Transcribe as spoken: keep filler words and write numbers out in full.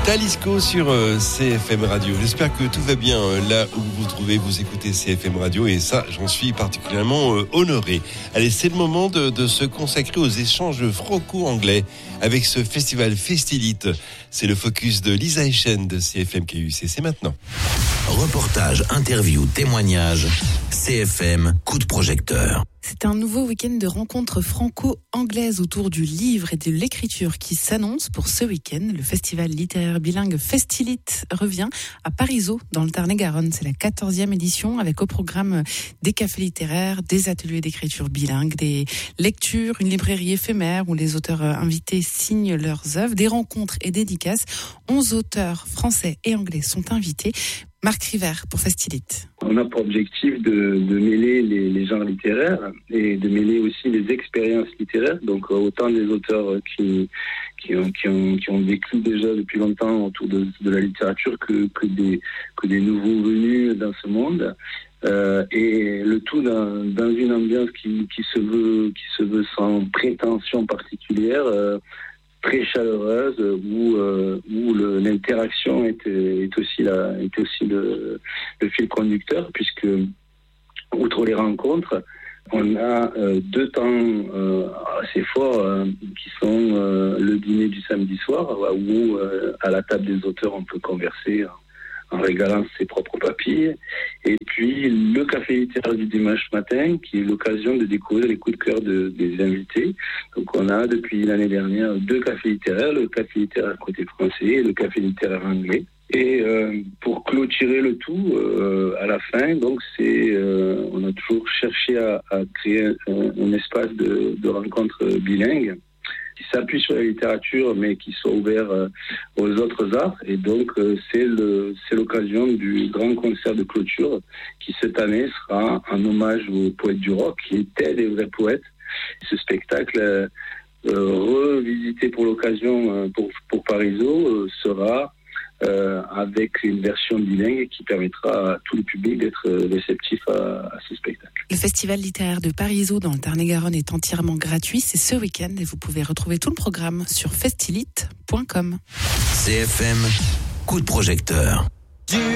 Talisco sur euh, C F M Radio. J'espère que tout va bien euh, là où vous vous trouvez, vous écoutez C F M Radio et ça, j'en suis particulièrement euh, honoré. Allez, c'est le moment de, de se consacrer aux échanges franco-anglais avec ce festival Festilite. C'est le focus de Lisa Echen de C F M K U C. C'est maintenant. Reportage, interview, témoignage. C F M, coup de projecteur. C'est un nouveau week-end de rencontres franco-anglaises autour du livre et de l'écriture qui s'annonce pour ce week-end. Le festival littéraire bilingue Festilite revient à Parisot, dans le Tarn-et-Garonne. C'est la quatorzième édition avec au programme des cafés littéraires, des ateliers d'écriture bilingue, des lectures, une librairie éphémère où les auteurs invités signent leurs œuvres, des rencontres et dédicaces. Onze auteurs français et anglais sont invités. Marc River pour Festilite. On a pour objectif de, de mêler les, les genres littéraires et de mêler aussi les expériences littéraires. Donc autant des auteurs qui, qui, ont, qui, ont, qui ont vécu déjà depuis longtemps autour de, de la littérature que, que, des, que des nouveaux venus dans ce monde. Euh, et le tout dans, dans une ambiance qui, qui, se veut, qui se veut sans prétention particulière, euh, très chaleureuse, où, euh, où le, l'interaction est, est aussi, la, est aussi le, le fil conducteur, puisque, outre les rencontres, on a euh, deux temps euh, assez forts euh, qui sont euh, le dîner du samedi soir, où euh, à la table des auteurs on peut converser en régalant ses propres papilles, et puis le café littéraire du dimanche matin, qui est l'occasion de découvrir les coups de cœur de, des invités. Donc on a depuis l'année dernière deux cafés littéraires, le café littéraire côté français et le café littéraire anglais. Et euh, pour clôturer le tout, euh, à la fin, donc c'est, euh, on a toujours cherché à, à créer un, un espace de, de rencontre bilingue qui s'appuie sur la littérature, mais qui soit ouvert euh, aux autres arts. Et donc, euh, c'est, le, c'est l'occasion du grand concert de clôture, qui cette année sera un hommage aux poètes du rock, qui étaient des vrais poètes. Ce spectacle, euh, euh, revisité pour l'occasion euh, pour, pour Parisot, euh, sera euh, avec une version bilingue qui permettra à tout le public d'être réceptif à, à ce spectacle. Le festival littéraire de Parisot dans le Tarn-et-Garonne est entièrement gratuit. C'est ce week-end et vous pouvez retrouver tout le programme sur festilite point com. C F M, coup de projecteur.